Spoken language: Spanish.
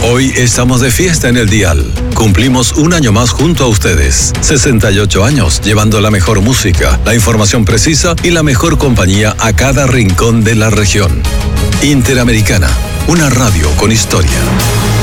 Hoy estamos de fiesta en el dial. Cumplimos un año más junto a ustedes. 68 años, llevando la mejor música, la información precisa y la mejor compañía a cada rincón de la región. Interamericana, una radio con historia.